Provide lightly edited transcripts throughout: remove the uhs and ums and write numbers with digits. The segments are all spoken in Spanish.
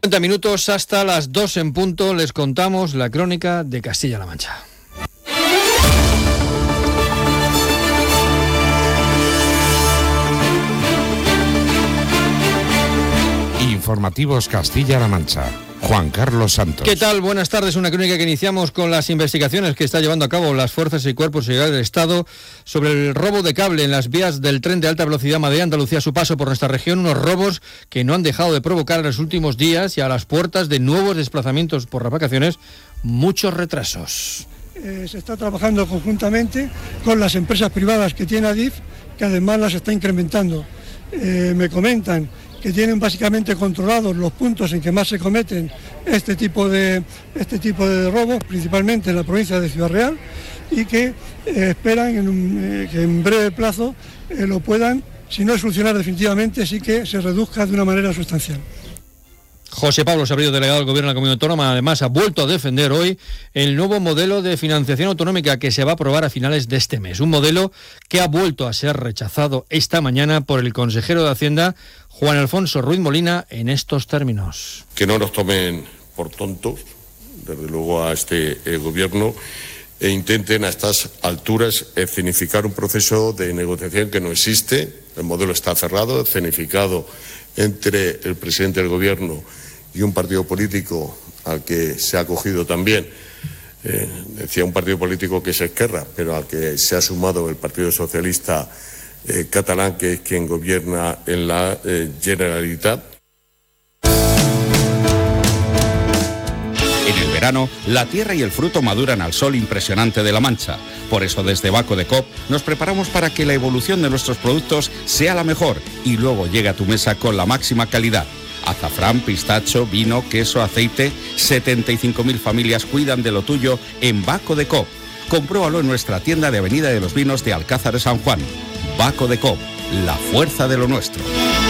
30 minutos hasta las 2 en punto, les contamos la crónica de Castilla-La Mancha. Informativos Castilla-La Mancha. Juan Carlos Santos. ¿Qué tal? Buenas tardes. Una crónica que iniciamos con las investigaciones que está llevando a cabo las fuerzas y cuerpos de seguridad del Estado sobre el robo de cable en las vías del tren de alta velocidad Madrid-Andalucía a su paso por nuestra región. Unos robos que no han dejado de provocar en los últimos días y a las puertas de nuevos desplazamientos por las vacaciones, muchos retrasos. Se está trabajando conjuntamente con las empresas privadas que tiene Adif, que además las está incrementando. Me comentan que tienen básicamente controlados los puntos en que más se cometen este tipo de robos, principalmente en la provincia de Ciudad Real, y que esperan que en breve plazo lo puedan, si no solucionar definitivamente, sí que se reduzca de una manera sustancial. José Pablo Sabrillo, delegado del Gobierno de la Comunidad Autónoma, además ha vuelto a defender hoy el nuevo modelo de financiación autonómica que se va a aprobar a finales de este mes. Un modelo que ha vuelto a ser rechazado esta mañana por el consejero de Hacienda, Juan Alfonso Ruiz Molina, en estos términos. Que no nos tomen por tontos, desde luego a este Gobierno, e intenten a estas alturas escenificar un proceso de negociación que no existe. El modelo está cerrado, escenificado entre el presidente del Gobierno y un partido político al que se ha acogido también, decía un partido político que es Esquerra, pero al que se ha sumado el Partido Socialista catalán, que es quien gobierna en la Generalitat. En el verano, la tierra y el fruto maduran al sol impresionante de La Mancha. Por eso desde Baco de Coop nos preparamos para que la evolución de nuestros productos sea la mejor y luego llegue a tu mesa con la máxima calidad. Azafrán, pistacho, vino, queso, aceite. 75.000 familias cuidan de lo tuyo en Baco de Coop. Compruébalo en nuestra tienda de Avenida de los Vinos de Alcázar de San Juan. Baco de Coop, la fuerza de lo nuestro.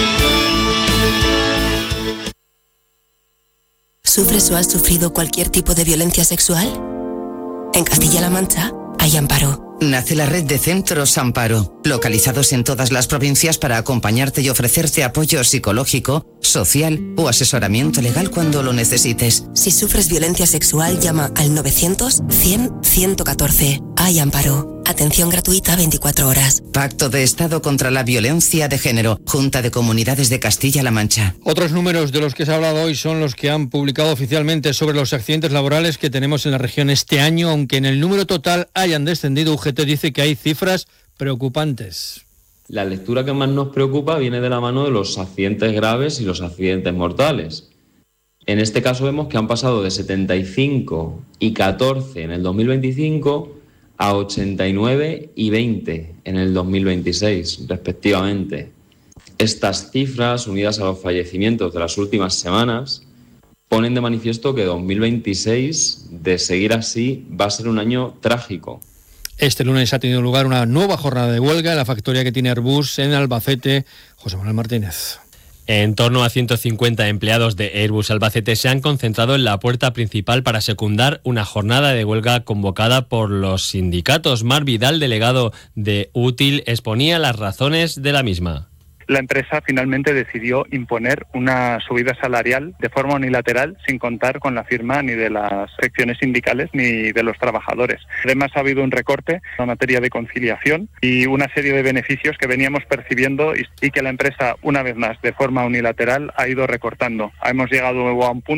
¿Sufres o has sufrido cualquier tipo de violencia sexual? En Castilla-La Mancha hay Amparo. Nace la red de centros Amparo, localizados en todas las provincias para acompañarte y ofrecerte apoyo psicológico, social o asesoramiento legal cuando lo necesites. Si sufres violencia sexual, llama al 900-100-114. Hay Amparo. Atención gratuita 24 horas. Pacto de Estado contra la Violencia de Género. Junta de Comunidades de Castilla-La Mancha. Otros números de los que se ha hablado hoy son los que han publicado oficialmente sobre los accidentes laborales que tenemos en la región este año, aunque en el número total hayan descendido. UGT dice que hay cifras preocupantes. La lectura que más nos preocupa viene de la mano de los accidentes graves y los accidentes mortales. En este caso vemos que han pasado de 75 y 14 en el 2025 a 89 y 20 en el 2026, respectivamente. Estas cifras, unidas a los fallecimientos de las últimas semanas, ponen de manifiesto que 2026, de seguir así, va a ser un año trágico. Este lunes ha tenido lugar una nueva jornada de huelga en la factoría que tiene Airbus en Albacete. José Manuel Martínez. En torno a 150 empleados de Airbus Albacete se han concentrado en la puerta principal para secundar una jornada de huelga convocada por los sindicatos. Mar Vidal, delegado de Útil, exponía las razones de la misma. La empresa finalmente decidió imponer una subida salarial de forma unilateral sin contar con la firma ni de las secciones sindicales ni de los trabajadores. Además ha habido un recorte en materia de conciliación y una serie de beneficios que veníamos percibiendo y que la empresa, una vez más, de forma unilateral, ha ido recortando. Hemos llegado a un punto